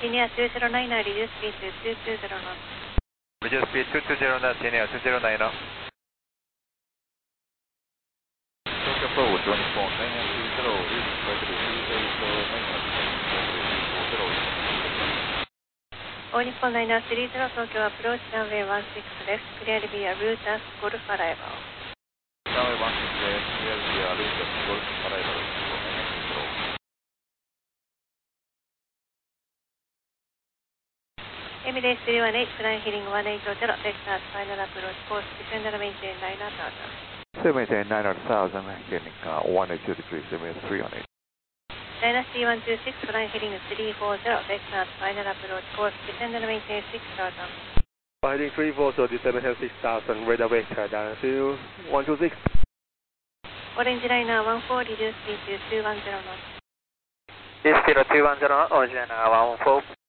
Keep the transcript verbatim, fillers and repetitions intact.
Senior two zero nine, reduce speed to two two zero knots. Reduce speed two two zero knots, Senior two zero nine. Tokyo forward one four nine three zero, reach slightly three eight nine knots, four zero. All Nippon nine three zero, Tokyo approach runway one six left, clear via route as Golf arrival. Runway one six left, clear via route as Golf arrival, nine three zero. Emirates three one eight, flying heading one eight zero, Texas final approach course, descend and maintain nine thousand. So maintain nine thousand, heading uh, one eight two degrees, Emirates three one eight. Dynasty one two six, flying heading three four zero, Texas final approach course, descend and maintain six thousand. Heading three four zero, descend and maintain six thousand, radar vector, Dynasty one two six. Orange liner one four, reduce speed to two one zero knots. Reduce speed to two one zero, orange liner one four.